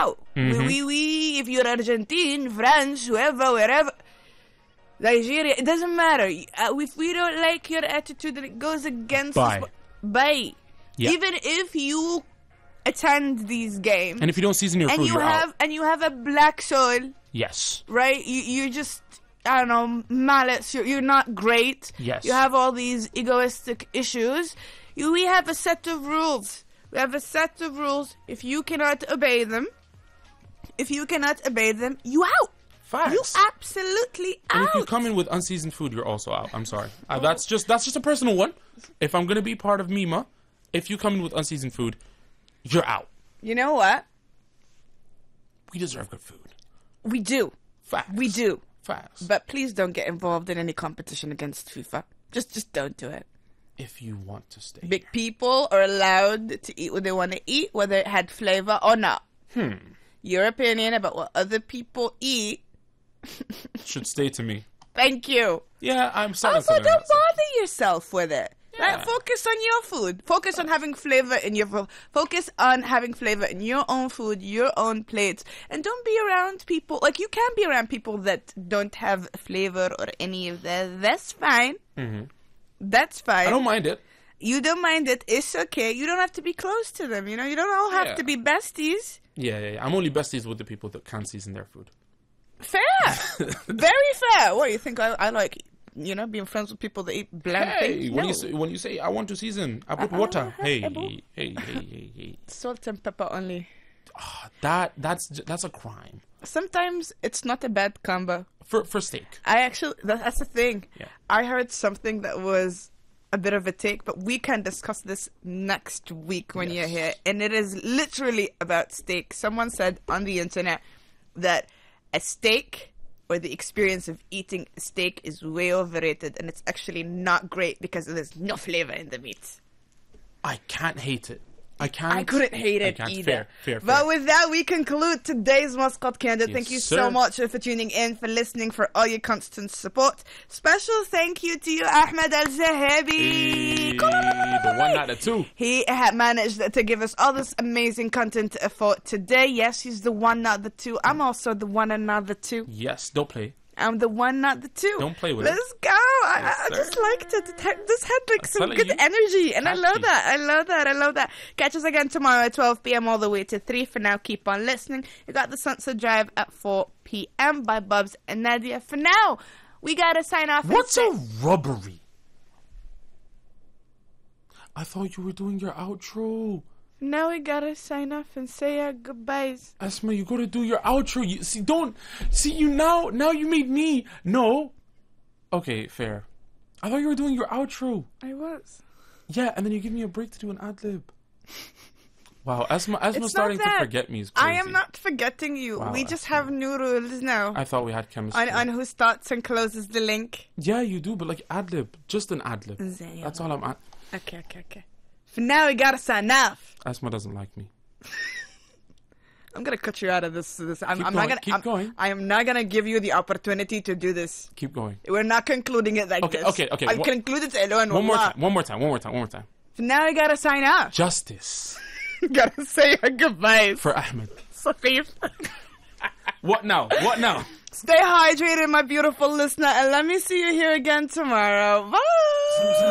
out. We if you're Argentine, France, whoever, wherever, Nigeria, it doesn't matter. If we don't like your attitude and it goes against bye. Yeah. Even if you attend these games, and if you don't season your food, you're out. And you have a black soul. Yes. Right? You're just, I don't know, malice. You're not great. Yes. You have all these egoistic issues. We have a set of rules. We have a set of rules. If you cannot obey them, you out. Facts. You absolutely out. And if you come in with unseasoned food, you're also out. I'm sorry. That's just a personal one. If I'm going to be part of Mima, if you come in with unseasoned food, you're out. You know what? We deserve good food. We do. Facts. We do. Facts. But please don't get involved in any competition against FIFA. Just don't do it. If you want to stay. Big people are allowed to eat what they want to eat, whether it had flavor or not. Your opinion about what other people eat should stay to me. Thank you. Yeah, I'm sorry. Also, don't bother yourself with it. Yeah. Like, focus on your food. Focus on having flavor in your food. Focus on having flavor in your own food, your own plates. And don't be around people. Like, you can be around people that don't have flavor or any of that. That's fine. That's fine. I don't mind it. You don't mind it. It's okay. You don't have to be close to them. You know, you don't all have to be besties. Yeah. I'm only besties with the people that can't season their food. Fair. Very fair. What, you think I like, you know, being friends with people that eat bland things? No. When you say, I want to season, I put water. Hey. Salt and pepper only. Oh, that's a crime. Sometimes it's not a bad combo. For steak. That's the thing. Yeah. I heard something that was a bit of a take, but we can discuss this next week when you're here. And it is literally about steak. Someone said on the internet that a steak or the experience of eating a steak is way overrated, and it's actually not great because there's no flavor in the meat. I can't hate it. I couldn't hate it either. Fair. But with that, we conclude today's Muscat Candid. Thank you so much for tuning in, for listening, for all your constant support. Special thank you to you, Ahmed Al-Zahabi. The one, not the two. He had managed to give us all this amazing content for today. Yes, he's the one, not the two. I'm also the one and not the two. Yes, don't play. I'm the one, not the two. Don't play with it. Let's go. I just liked it. This had like some good energy. And I love that. Catch us again tomorrow at 12 p.m. all the way to 3. For now, keep on listening. You got the Sunset Drive at 4 p.m. by Bubs and Nadia. For now, we got to sign off. What's a robbery? I thought you were doing your outro. Now we gotta sign off and say our goodbyes. Asma, you gotta do your outro. Now you made me. No. Okay, fair. I thought you were doing your outro. I was. Yeah, and then you give me a break to do an ad-lib. Wow, Asma's starting to forget me. Is crazy. I am not forgetting you. Wow, we just have new rules now. I thought we had chemistry. On who starts and closes the link. Yeah, you do, but like ad-lib. Just an ad-lib. That's all I'm at. Okay. For now, we gotta sign off. Asma doesn't like me. I'm gonna cut you out of this. Keep going. I am not gonna give you the opportunity to do this. Keep going. We're not concluding it like this. Okay. I've concluded it alone. One more time. For now, we gotta sign off. Justice. Gotta say our goodbyes. For Ahmed. Safif. What now? Stay hydrated, my beautiful listener, and let me see you here again tomorrow. Bye.